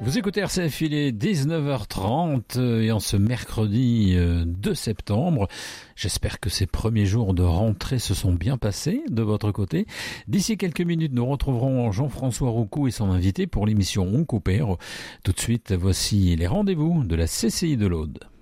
Vous écoutez RCF, il est 19h30 et en ce mercredi 2 septembre, j'espère que ces premiers jours de rentrée se sont bien passés de votre côté. D'ici quelques minutes, nous retrouverons Jean-François Roucou et son invité pour l'émission On Coupère. Tout de suite, voici les rendez-vous de la CCI de l'Aude.